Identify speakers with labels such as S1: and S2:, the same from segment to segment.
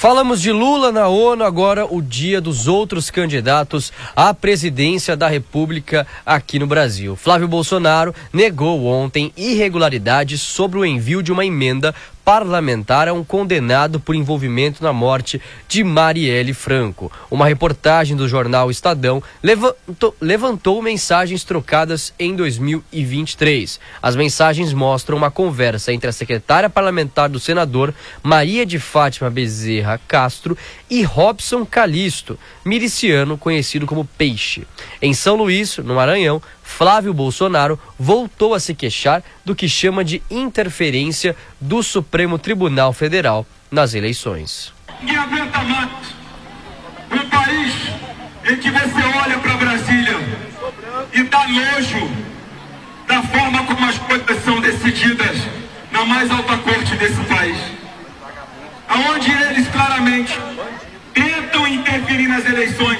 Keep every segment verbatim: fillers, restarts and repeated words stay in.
S1: Falamos de Lula na ONU, agora o dia dos outros candidatos à presidência da República aqui no Brasil. Flávio Bolsonaro negou ontem irregularidades sobre o envio de uma emenda parlamentar a um condenado por envolvimento na morte de Marielle Franco. Uma reportagem do jornal Estadão levantou, levantou mensagens trocadas em dois mil e vinte e três. As mensagens mostram uma conversa entre a secretária parlamentar do senador Maria de Fátima Bezerra Castro e Robson Calixto, miliciano conhecido como Peixe. Em São Luís, no Maranhão, Flávio Bolsonaro voltou a se queixar do que chama de interferência do Supremo Tribunal Federal nas eleições.
S2: Ninguém aguenta mais um país em que você olha para Brasília e dá nojo da forma como as coisas são decididas na mais alta corte desse país, aonde eles claramente tentam interferir nas eleições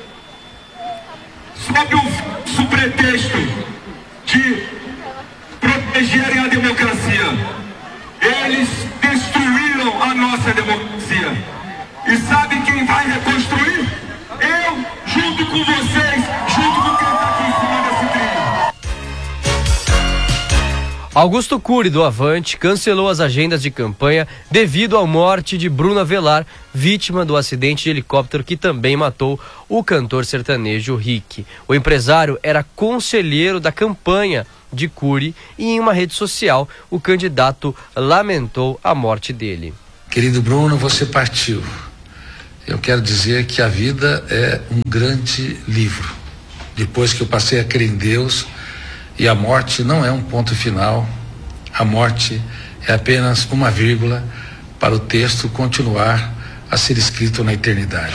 S2: sob o pretexto de protegerem a democracia. Eles destruíram a nossa democracia. E sabe quem vai reconstruir? Eu, junto com vocês, junto com quem está aqui em cima desse trilho.
S1: Augusto Cury, do Avante, cancelou as agendas de campanha devido à morte de Bruno Avelar, vítima do acidente de helicóptero que também matou o cantor sertanejo Rick. O empresário era conselheiro da campanha de Cury e em uma rede social o candidato lamentou a morte dele.
S3: Querido Bruno, você partiu. Eu quero dizer que a vida é um grande livro. Depois que eu passei a crer em Deus, e a morte não é um ponto final, a morte é apenas uma vírgula para o texto continuar a ser escrito na eternidade.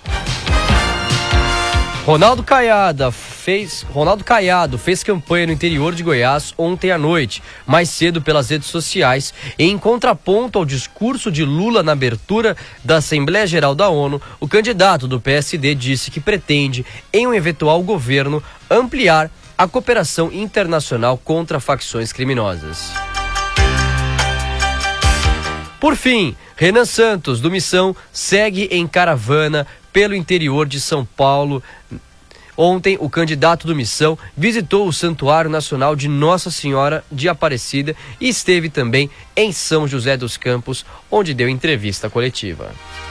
S1: Ronaldo Caiado fez, Ronaldo Caiado fez campanha no interior de Goiás ontem à noite, mais cedo pelas redes sociais, em contraponto ao discurso de Lula na abertura da Assembleia Geral da ONU. O candidato do P S D disse que pretende, em um eventual governo, ampliar a cooperação internacional contra facções criminosas. Por fim, Renan Santos, do Missão, segue em caravana pelo interior de São Paulo. Ontem, o candidato do Missão visitou o Santuário Nacional de Nossa Senhora de Aparecida e esteve também em São José dos Campos, onde deu entrevista coletiva.